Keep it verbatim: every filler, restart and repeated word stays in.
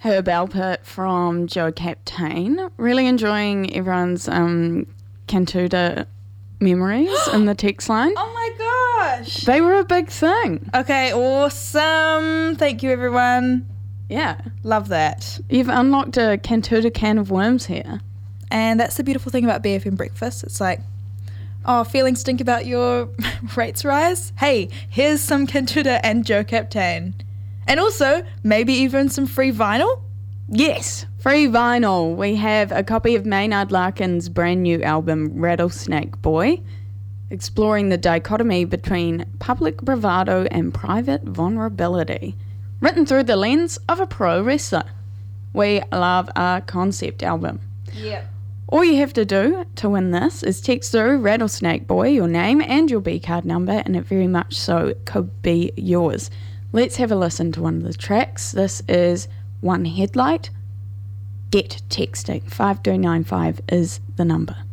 Herb Alpert from Joe Captain. Really enjoying everyone's um, Cantuta memories in the text line. Oh my gosh. They were a big thing. Okay, awesome. Thank you, everyone. Yeah. Love that. You've unlocked a Cantuta can of worms here. And that's the beautiful thing about B F M Breakfast. It's like, oh, feeling stink about your rates rise? Hey, here's some Cantuta and Joe Captain. And also, maybe even some free vinyl? Yes, free vinyl. We have a copy of Maynard Larkin's brand new album, Rattlesnake Boy, exploring the dichotomy between public bravado and private vulnerability, written through the lens of a pro wrestler. We love our concept album. Yep. All you have to do to win this is text through Rattlesnake Boy, your name and your B-card number, and it very much so could be yours. Let's have a listen to one of the tracks. This is One Headlight. Get texting. five two nine five is the number.